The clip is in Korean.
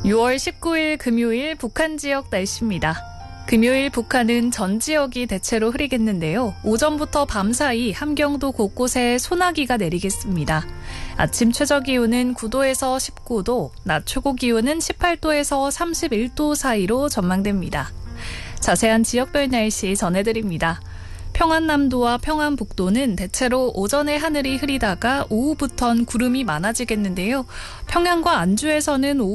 6월 19일 금요일 북한 지역 날씨입니다. 금요일 북한은 전 지역이 대체로 흐리겠는데요. 오전부터 밤사이 함경도 곳곳에 소나기가 내리겠습니다. 아침 최저기온은 9도에서 19도, 낮 최고기온은 18도에서 31도 사이로 전망됩니다. 자세한 지역별 날씨 전해드립니다. 평안남도와 평안북도는 대체로 오전에 하늘이 흐리다가 오후부턴 구름이 많아지겠는데요. 평양과 안주에서는 오후